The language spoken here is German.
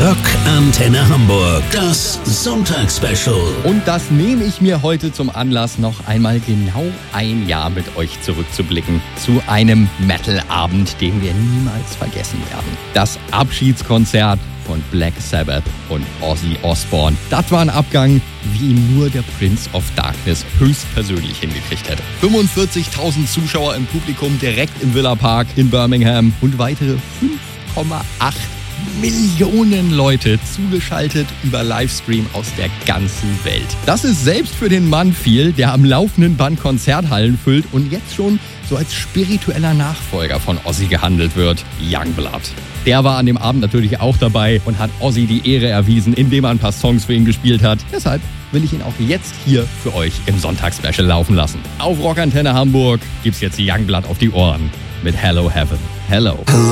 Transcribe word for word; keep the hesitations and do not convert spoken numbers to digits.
Rockantenne Hamburg, das Sonntagsspecial. Und das nehme ich mir heute zum Anlass, noch einmal genau ein Jahr mit euch zurückzublicken zu einem Metal-Abend, den wir niemals vergessen werden. Das Abschiedskonzert von Black Sabbath und Ozzy Osbourne. Das war ein Abgang, wie ihn nur der Prince of Darkness höchstpersönlich hingekriegt hätte. fünfundvierzigtausend Zuschauer im Publikum direkt im Villa Park in Birmingham und weitere fünf Komma acht Millionen Leute zugeschaltet über Livestream aus der ganzen Welt. Das ist selbst für den Mann viel, der am laufenden Band Konzerthallen füllt und jetzt schon so als spiritueller Nachfolger von Ozzy gehandelt wird, Youngblood. Der war an dem Abend natürlich auch dabei und hat Ozzy die Ehre erwiesen, indem er ein paar Songs für ihn gespielt hat. Deshalb will ich ihn auch jetzt hier für euch im Sonntagsspecial laufen lassen. Auf Rockantenne Hamburg gibt's jetzt Youngblood auf die Ohren mit Hello Heaven. Hello.